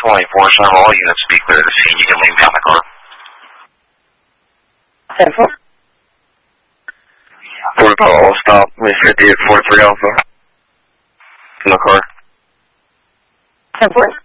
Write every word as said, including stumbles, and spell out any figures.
twenty-four seven, all units be clear to the scene. You can leave me on the car. ten four. Protocol, stop, Miss fifty-eight forty-three Alpha. In the car. ten four.